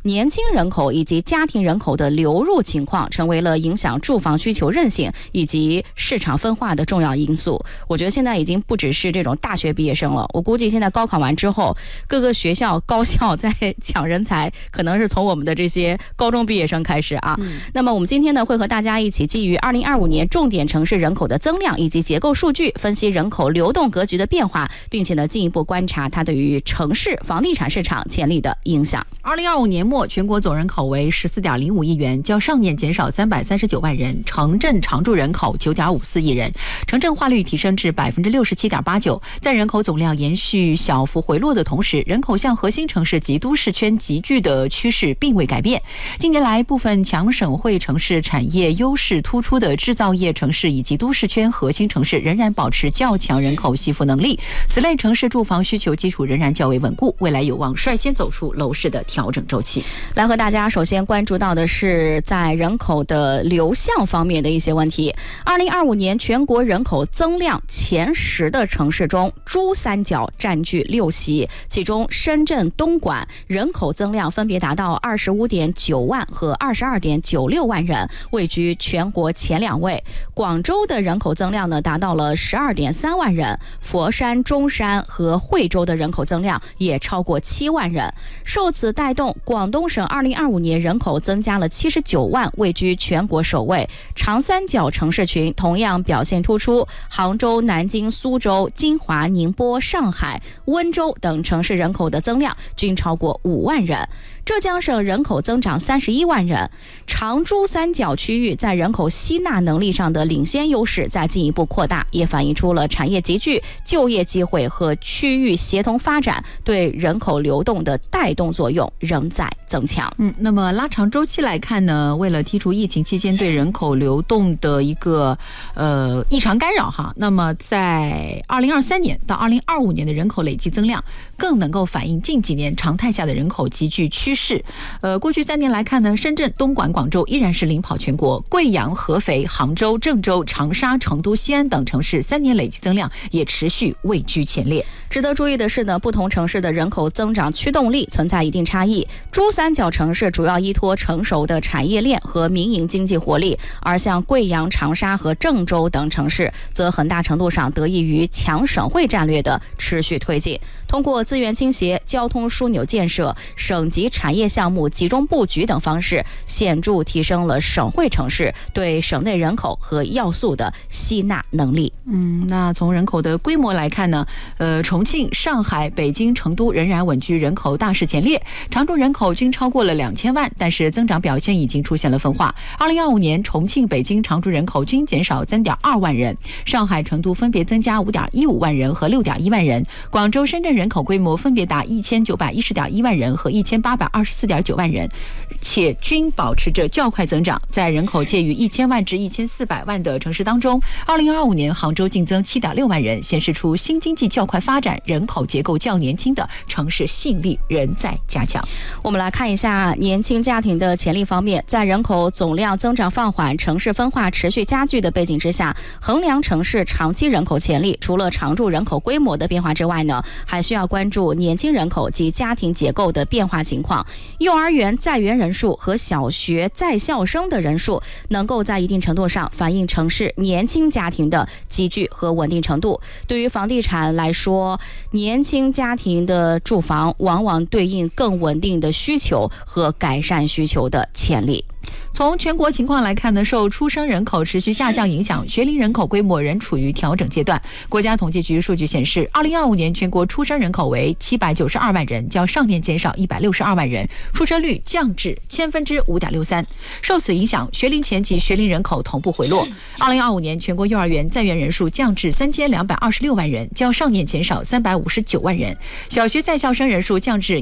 年轻人口以及家庭人口的流入情况成为了影响住房需求韧性以及市场分化的重要因素。我觉得现在已经不只是这种大学毕业生了，我估计现在高考完之后，各个学校高校在抢人才，可能是从我们的这些高中毕业生开始啊。那么我们今天呢，会和大家一起基于2025年重点城市人口的增量以及结构数据，分析人口流动格局的变化，并且呢进一步观察它对于城市房地产市场潜力的影响。 2025年末，全国总人口为14.05亿元，较上年减少339万人，城镇常住人口9.54亿人，城镇化率提升至67.89%。在人口总量延续小幅回落的同时，人口向核心城市及都市圈集聚的趋势并未改变。近年来，部分强省会城市产业优势突出的制造业城市以及都市圈核心城市仍然保持较强人口吸附能力，此类城市住房需求基础仍然较为稳固，未来有望率先走出楼市的调整周期。 来和大家首先关注到的是在人口的流向方面的一些问题。2025年全国人口增量前10的城市中，珠三角占据6席，其中深圳、东莞人口增量分别达到25.9万和22.96万人，位居全国前2位。广州的人口增量呢达到了12.3万人，佛山、中山和惠州的人口增量也超过7万人。受此带动，广东省2025年人口增加了79万，位居全国首位。长三角城市群同样表现突出，杭州、南京、苏州、金华、宁波、上海、温州等城市人口的增量均超过5万人。浙江省人口增长31万人，长珠三角区域在人口吸纳能力上的领先优势在进一步扩大，也反映出了产业集聚、就业机会和区域协同发展对人口流动的带动作用仍在增强。 那么拉长周期来看呢，为了剔除疫情期间对人口流动的一个异常干扰哈，那么在2023年到2025年的人口累计增量更能够反映近几年常态下的人口集聚趋势。过去3年来看呢，深圳、东莞、广州依然是领跑全国，贵阳、合肥、杭州、郑州、长沙、成都、西安等城市3年累计增量也持续位居前列。 值得注意的是呢，不同城市的人口增长驱动力存在一定差异。珠三角城市主要依托成熟的产业链和民营经济活力，而像贵阳、长沙和郑州等城市则很大程度上得益于强省会战略的持续推进，通过资源倾斜、交通枢纽建设、省级产业项目集中布局等方式，显著提升了省会城市对省内人口和要素的吸纳能力。 那从人口的规模来看呢，重庆、上海、北京、成都仍然稳居人口大势前列，常住人口均超过了2000万，但是增长表现已经出现了分化。2025年，重庆、北京常住人口均减少3.2万人，上海、成都分别增加5.15万人和6.1万人，广州、深圳人口规模分别达1910.1万人和1824.9万人，且均保持着较快增长。在人口介于1000万至1400万的城市当中，2025年杭州净增7.6万人，显示出新经济较快发展、人口结构较年轻的城市吸引力仍在加强。 我们来看一下年轻家庭的潜力方面，在人口总量增长放缓、城市分化持续加剧的背景之下，衡量城市长期人口潜力，除了常住人口规模的变化之外呢，还需要关注年轻人口及家庭结构的变化情况。幼儿园在园人数和小学在校生的人数能够在一定程度上反映城市年轻家庭的集聚和稳定程度。对于房地产来说，年轻家庭的住房往往对应更稳定的需求和改善需求的潜力。 从全国情况来看呢，受出生人口持续下降影响，学龄人口规模仍处于调整阶段。国家统计局数据显示，2025年全国出生人口为792万人，较上年减少162万人，出生率降至5.63%。受此影响，学龄前及学龄人口同步回落。2025年全国幼儿园在园人数降至3226万人，较上年减少359万人；小学在校生人数降至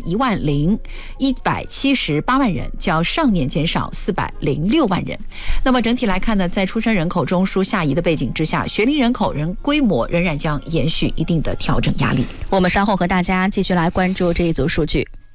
10178万人，较上年减少406万人。那么整体来看呢，在出生人口中枢下移的背景之下，学龄人口规模仍然将延续一定的调整压力。 我们稍后和大家继续来关注这一组数据。